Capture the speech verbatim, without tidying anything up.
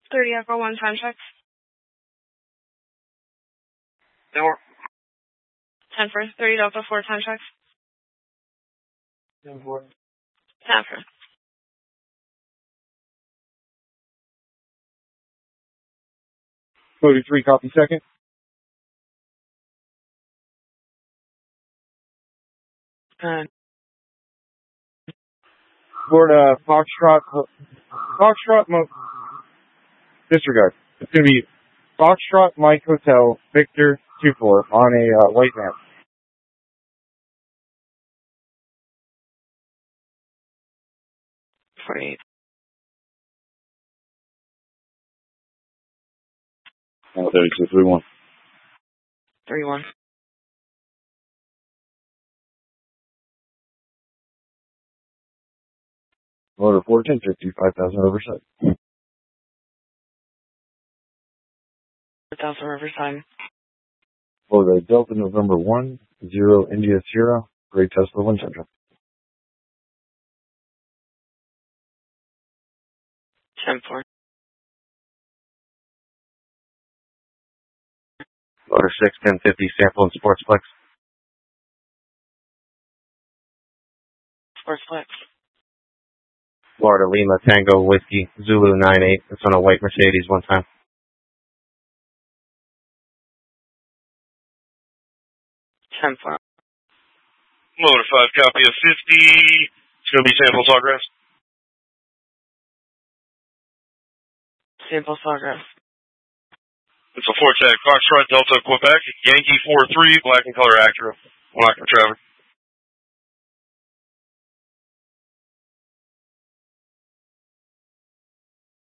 thirty Echo one time check. Four. ten for thirty Delta four time check. ten four. ten for. forty-three, copy second. Uh, Florida Foxtrot, Foxtrot, Mo- disregard. It's going to be Foxtrot Mike Hotel, Victor two four on a uh, white van. forty-eight. Oh, thirty-two, three one. three one. Order four ten fifty, five thousand Riverside. four thousand Riverside. Florida Delta November one, zero India Sierra, Great Tesla one Central. ten four. Order six ten fifty sample and Sportsplex. Sportsplex. Florida Lima Tango Whiskey Zulu nine eight. It's on a white Mercedes one time. ten four. Motor five copy of fifty. It's going to be sample autographs. Sample autographs. It's a four tag Foxtrot Delta Quebec Yankee four three black and color Acura. Black for Trevor.